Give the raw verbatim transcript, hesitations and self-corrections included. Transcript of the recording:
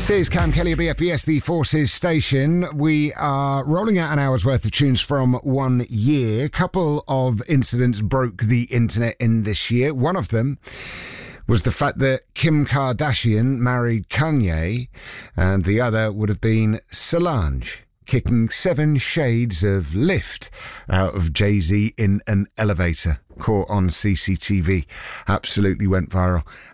This is Cam Kelly at B F B S, the Forces station. We are rolling out an hour's worth of tunes from one year. A couple of incidents broke the internet in this year. One of them was the fact that Kim Kardashian married Kanye, and the other would have been Solange kicking seven shades of lift out of Jay-Z in an elevator. Caught on C C T V. Absolutely went viral.